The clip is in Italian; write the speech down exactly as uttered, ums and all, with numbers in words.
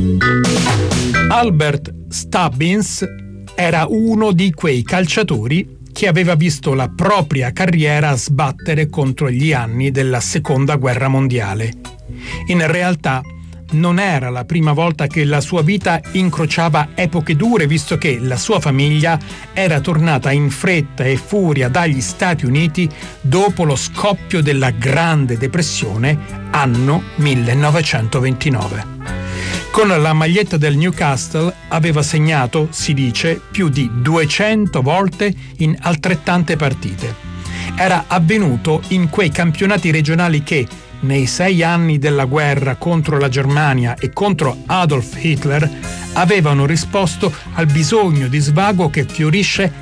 Albert Stubbins era uno di quei calciatori che aveva visto la propria carriera sbattere contro gli anni della Seconda Guerra Mondiale. In realtà non era la prima volta che la sua vita incrociava epoche dure, visto che la sua famiglia era tornata in fretta e furia dagli Stati Uniti dopo lo scoppio della Grande Depressione, anno millenovecentoventinove. Con la maglietta del Newcastle aveva segnato, si dice, più di duecento volte in altrettante partite. Era avvenuto in quei campionati regionali che, nei sei anni della guerra contro la Germania e contro Adolf Hitler, avevano risposto al bisogno di svago che fiorisce